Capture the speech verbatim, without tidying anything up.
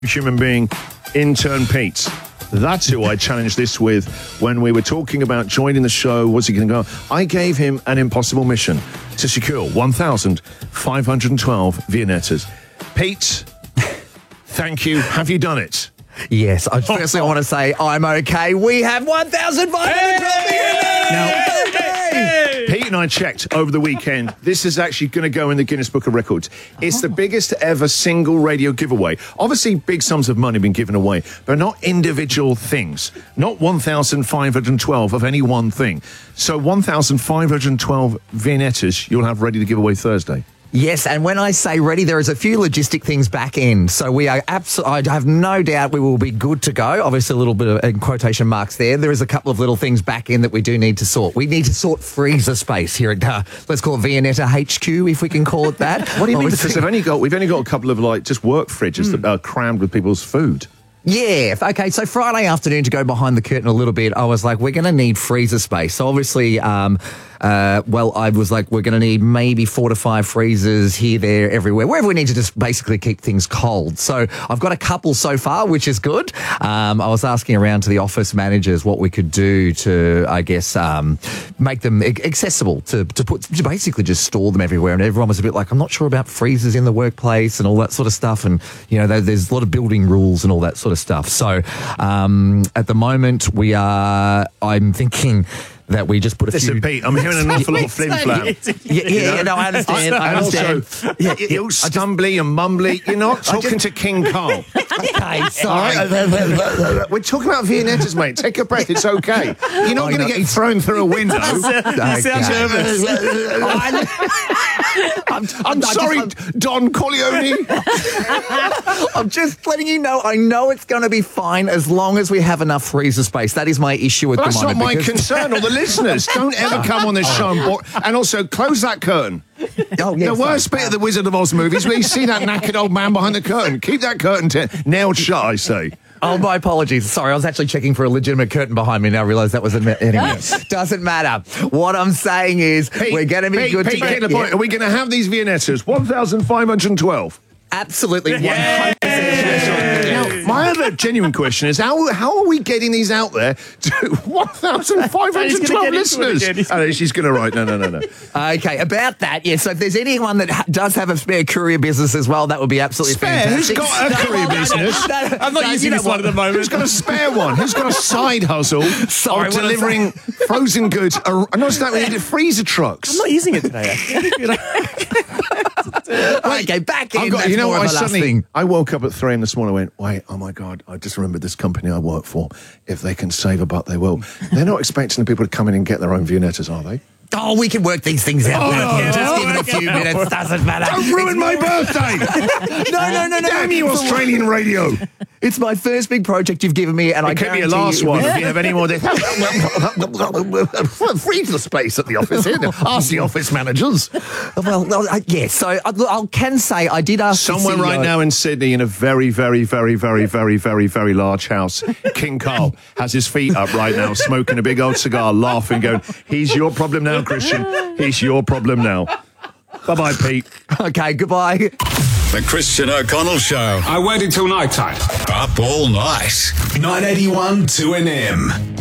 human being, intern Pete. That's who I challenged this with when we were talking about joining the show. Was he going to go? I gave him an impossible mission to secure one thousand five hundred twelve Viennettas. Pete, thank you. Have you done it? Yes. I firstly I want to say I'm okay. We have one thousand five hundred twelve Viennettas! Now, Pete and I checked over the weekend. This is actually going to go in the Guinness Book of Records. It's the biggest ever single radio giveaway. Obviously, big sums of money have been given away, but not individual things. Not one thousand five hundred twelve of any one thing. So one thousand five hundred twelve Viennettas you'll have ready to give away Thursday. Yes, and when I say ready, there is a few logistic things back end. So we are absolutely, I have no doubt we will be good to go. Obviously, a little bit of in quotation marks there. There is a couple of little things back end that we do need to sort. We need to sort freezer space here at, uh, let's call it Viennetta H Q, if we can call it that. What do you mean? Because we've only got, we've only got a couple of, like, just work fridges mm. that are crammed with people's food. Yeah, okay, so Friday afternoon, to go behind the curtain a little bit, I was like, we're going to need freezer space. So obviously, um, uh, well, I was like, we're going to need maybe four to five freezers here, there, everywhere, wherever we need to just basically keep things cold. So I've got a couple so far, which is good. Um, I was asking around to the office managers what we could do to, I guess, um, make them accessible, to, to put, to basically just store them everywhere. And everyone was a bit like, I'm not sure about freezers in the workplace and all that sort of stuff. And, you know, there's a lot of building rules and all that sort of stuff. So um, at the moment, we are, I'm thinking that we just put a Listen, few... Pete, I'm hearing an awful lot of flim-flam. Yeah, yeah, yeah, no, I understand. I understand. Also, yeah, you're stumbly and mumbly. You're not talking just... to King Carl. Okay, sorry. We're talking about Viennettas, mate. Take a breath. It's okay. You're not going to get thrown through a window. You sound nervous. I'm, I'm, I'm sorry, just, Don Corleone. I'm just letting you know, I know it's going to be fine as long as we have enough freezer space. That is my issue at That's the moment. That's not my because... concern, or the listeners. Don't ever come on this show and bore. And also, close that curtain. Oh, yes, the worst sorry. bit of the Wizard of Oz movies where you see that knackered old man behind the curtain. Keep that curtain t- nailed shut, I say. Oh, my apologies. Sorry, I was actually checking for a legitimate curtain behind me. Now I realise that was a... Anyway, doesn't matter. What I'm saying is Pete, we're going to be Pete, good Pete, to get the point. Yeah. Are we going to have these Viennettas? one thousand five hundred twelve. Absolutely. Yeah. one hundred percent. Now, my other genuine question is, how how are we getting these out there to one thousand five hundred twelve listeners? Oh, she's going to write, no, no, no, no. Okay, about that, yeah, so if there's anyone that ha- does have a spare courier business as well, that would be absolutely spare? fantastic. Who's got a courier business? No, no, I'm not no, using this one at the moment. Who's got a spare one? Who's got a side hustle Sorry, of delivering frozen goods? Uh, not that we need freezer trucks. I'm not using it today. Okay, back in. Got, you know what? I suddenly, thing. I woke up at three in this morning and went, wait, oh my God, I just remembered this company I work for. If they can save a buck, they will. They're not expecting the people to come in and get their own Viennettas, are they? Oh, we can work these things out. Oh, yeah, just oh, give it a few minutes. Doesn't matter. Don't ruin my birthday. no, no, no, no. Damn you, Australian radio. It's my first big project you've given me, and it I could be your last you, one if you have any more. Freezer space at the office here. Ask the office managers. Well, well uh, yes. Yeah, so I, I can say I did ask somewhere the C E O, right now in Sydney, in a very, very, very, very, very, very, very large house. King Carl has his feet up right now, smoking a big old cigar, laughing, going, "He's your problem now, Christian. He's your problem now." Bye, bye, Pete. Okay, goodbye. The Christian O'Connell Show. I waited till night time. Up all night. nine eighty-one two N M.